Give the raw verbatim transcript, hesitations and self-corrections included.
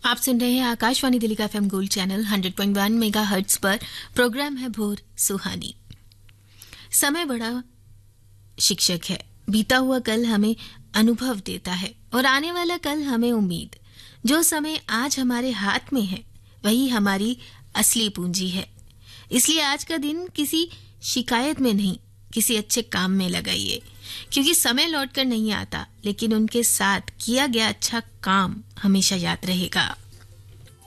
आप सुन रहे हैं आकाशवाणी दिल्ली का FM gold channel hundred point one megahertz पर। प्रोग्राम है भोर सुहानी। समय बड़ा शिक्षक है। बीता हुआ कल हमें अनुभव देता है और आने वाला कल हमें उम्मीद। जो समय आज हमारे हाथ में है वही हमारी असली पूंजी है। इसलिए आज का दिन किसी शिकायत में नहीं, किसी अच्छे काम में लगाइए, क्योंकि समय लौट कर नहीं आता, लेकिन उनके साथ किया गया अच्छा काम हमेशा याद रहेगा।